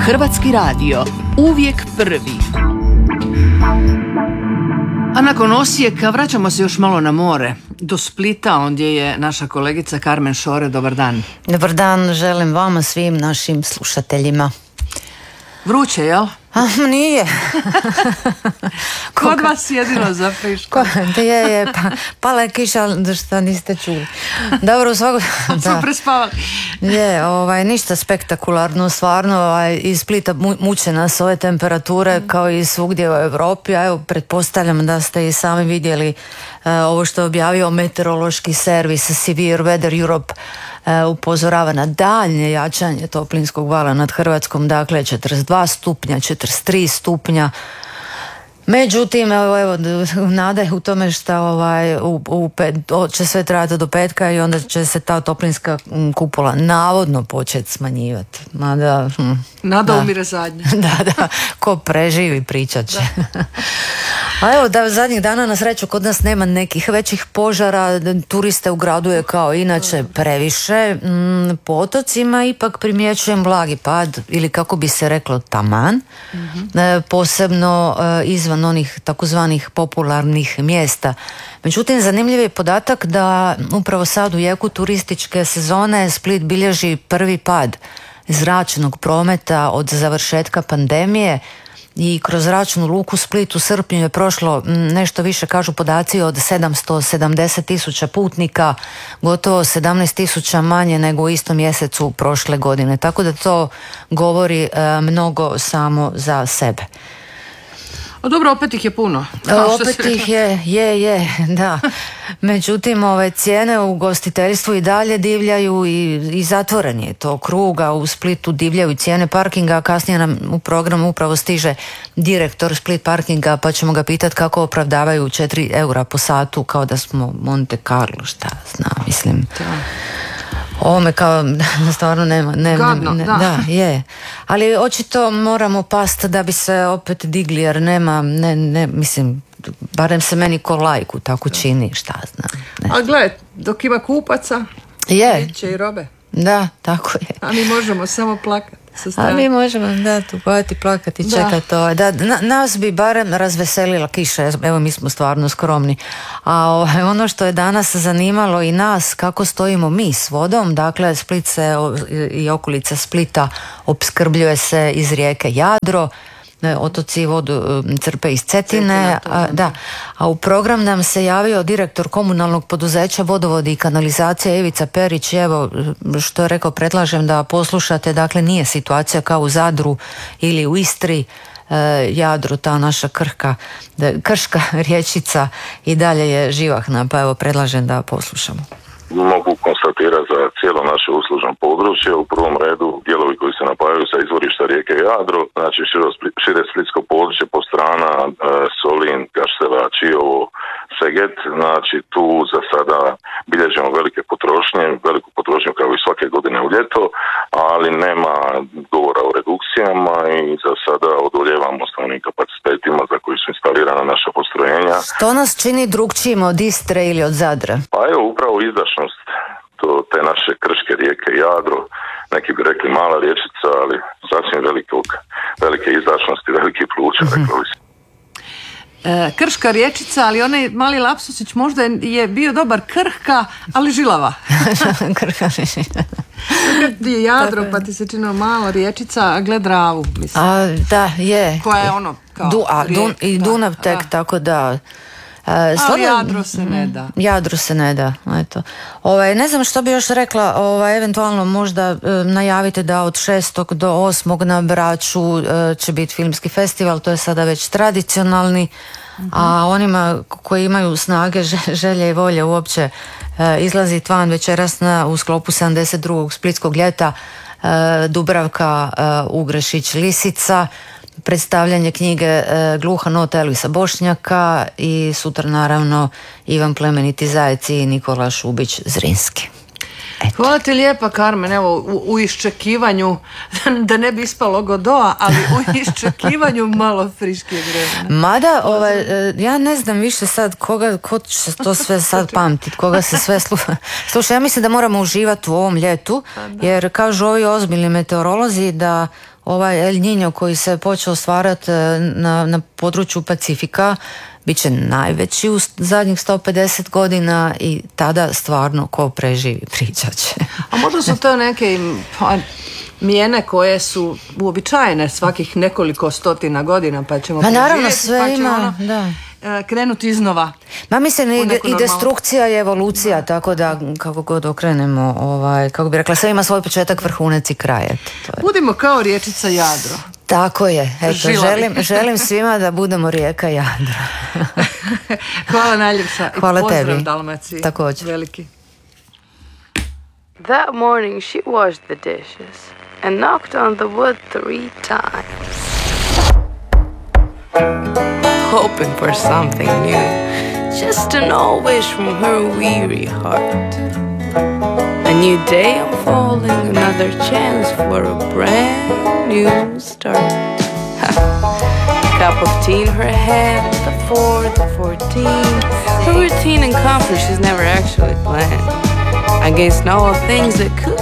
Hrvatski radio, uvijek prvi. A nakon Osijeka vraćamo se još malo na more, do Splita, ondje je naša kolegica Karmen Šore. Dobar dan. Dobar dan, želim vama, svim našim slušateljima. Vruće, jel? Nije. Kod vas jedino za friško. Je, pala je kiša, što niste čuli. Dobro, u svakog... Smo prespavali. Je, ništa spektakularno, stvarno, iz Splita muče nas ove temperature kao i svugdje u Europi, a evo, pretpostavljam da ste i sami vidjeli ovo što je objavio meteorološki servis Severe Weather Europe. Upozorava na daljnje jačanje toplinskog vala nad Hrvatskom, dakle 42 stupnja, 43 stupnja. Međutim, evo nada je u tome što će sve trajati do petka i onda će se ta toplinska kupola navodno početi smanjivati. Nada umire zadnja. Da, ko preživi pričat će. A evo, da zadnjih dana na sreću kod nas nema nekih većih požara, turiste u gradu je kao inače previše. Po otocima ipak primjećujem blagi pad, ili kako bi se reklo taman, posebno izvan onih takozvanih popularnih mjesta. Međutim, zanimljiv je podatak da upravo sad u jeku turističke sezone Split bilježi prvi pad zračnog prometa od završetka pandemije i kroz zračnu luku Split u srpnju je prošlo nešto više, kažu podaci, od 770.000 putnika, gotovo 17.000 manje nego u istom mjesecu prošle godine. Tako da to govori mnogo samo za sebe. A dobro, opet ih je puno. Opet ih je, da. Međutim, cijene u ugostiteljstvu i dalje divljaju i zatvoren je to krug, a u Splitu divljaju cijene parkinga, a kasnije nam u programu upravo stiže direktor Split parkinga, pa ćemo ga pitati kako opravdavaju 4 eura po satu, kao da smo Monte Carlo, šta znam, mislim. Ovome kao stvarno nema gadno, da, je. Ali očito moramo pasti da bi se opet digli, jer nema, mislim, barem se meni ko lajku tako čini, šta znam. Ne. A gled, dok ima kupaca, će i robe. Da, tako je. A mi možemo samo plakati. A mi možemo, da, tu pojati, plakati i čekati to. Da, nas bi barem razveselila kiša, evo mi smo stvarno skromni. A ono što je danas zanimalo i nas, kako stojimo mi s vodom, dakle Split se i okolica Splita opskrbljuje se iz rijeke Jadro, otoci vodu crpe iz Cetine, a u program nam se javio direktor komunalnog poduzeća Vodovodi i kanalizacija Ivica Perić. Evo, što je rekao, predlažem da poslušate, dakle nije situacija kao u Zadru ili u Istri. Jadro, ta naša krška rječica i dalje je živahna, pa evo predlažem da poslušamo. Mogu konstatirati za cijelo naše uslužno područje, u prvom redu dijelovi koji se napajaju sa izvorišta rijeke Jadro, znači šire splitsko područje, Postrana, Solin, Kaštela, Čiovo, Seget, znači tu za sada bilježimo veliku potrošnju kao i svake godine u ljeto, ali nema govora o redukcijama i za sada odoljevamo osnovnim kapacitetima za koji su instalirana naša postrojenja. Što nas čini drugčijim od Istre ili od Zadra? Pa evo, upravo izdašnost te naše krške rijeke Jadro, neki bi rekli mala rječica, ali sasvim velike izdašnosti, veliki pluća, rekao bi se. Krška rječica, ali onaj mali lapsusić možda je bio dobar, krhka, ali žilava. Krhka ti je Jadro, pa ti se činilo malo rječica, a gled Dravu, mislim. Da, je. Koja je ono kao i Dunav tek, tako da... Ali Jadro se ne da. Jadro se ne da, eto. Ne znam što bi još rekla, eventualno možda najavite da od 6. do 8. na Braču će biti filmski festival, to je sada već tradicionalni, a onima koji imaju snage, želje i volje uopće izlaziti van večeras u sklopu 72. Splitskog ljeta, Dubravka Ugrešić-Lisica, predstavljanje knjige Gluha nota Elvisa Bošnjaka i sutra naravno Ivan Plemeniti Zajec i Nikola Šubić Zrinski. Eto. Hvala ti lijepa, Karmen, evo u iščekivanju, da ne bi ispalo Godoa, ali u iščekivanju malo friškijeg vremena. Mada, ja ne znam više sad ko će to sve sad pamtit, koga se sve sluša. Ja mislim da moramo uživati u ovom ljetu, jer kažu ovi ozbiljni meteorolozi da ovaj El Niño koji se počeo stvarati na području Pacifika bit će najveći u zadnjih 150 godina i tada stvarno ko preživi pričat će. A možda su to neke mijene koje su uobičajene svakih nekoliko stotina godina, pa ćemo naravno sve pa ima, da. Krenuti iznova. Ma mislim i destrukcija i evolucija, tako da kako god okrenemo, kako bi rekla, sve ima svoj početak, vrhunac i kraj. Budimo kao riječica Jadro. Tako je, eto, želim svima da budemo rijeka Jadro. Hvala najljepša. Hvala i pozdrav tebi. Dalmaciji. Također. Veliki. That morning she washed the dishes and knocked on the wood 3 times, hoping for something new, just an old wish from her weary heart. A new day unfolding, another chance for a brand new start. Cup of tea in her hand, the 4th, the 14th. Her routine and comfort she's never actually planned. Against all things that could